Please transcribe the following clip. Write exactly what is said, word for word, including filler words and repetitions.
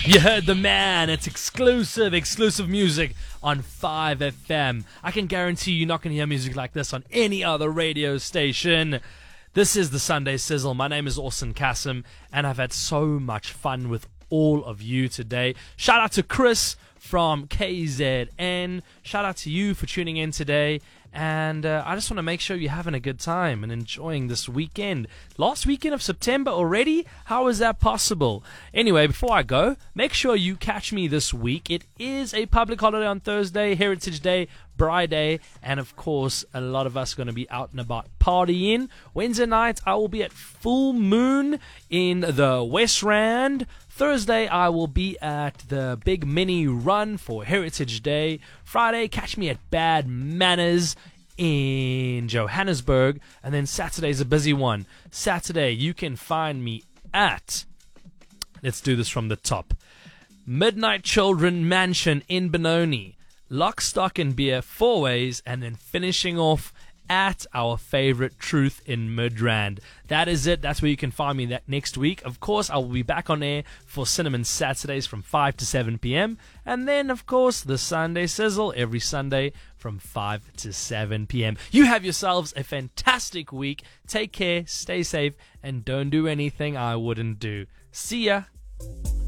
You heard the man. It's exclusive, exclusive music on five F M. I can guarantee you're not going to hear music like this on any other radio station. This is the Sunday Sizzle. My name is Orson Kassem, and I've had so much fun with all of you today. Shout out to Chris from K Z N. Shout out to you for tuning in today. And uh, I just want to make sure you're having a good time and enjoying this weekend. Last weekend of September already? How is that possible? Anyway, before I go, make sure you catch me this week. It is a public holiday on Thursday, Heritage Day, Bride Day, and of course, a lot of us are going to be out and about partying. Wednesday night, I will be at Full Moon in the West Rand. Thursday, I will be at the Big Mini Run for Heritage Day. Friday, catch me at Bad Manners in Johannesburg. And then Saturday's a busy one. Saturday, you can find me at, let's do this from the top, Midnight Children Mansion in Benoni. Lock, Stock and Beer, four ways, and then finishing off at our favorite Truth in Midrand. That is it. That's where you can find me that next week. Of course, I will be back on air for Cinnamon Saturdays from five to seven p.m. And then, of course, the Sunday Sizzle every Sunday from five to seven p.m. You have yourselves a fantastic week. Take care, stay safe, and don't do anything I wouldn't do. See ya.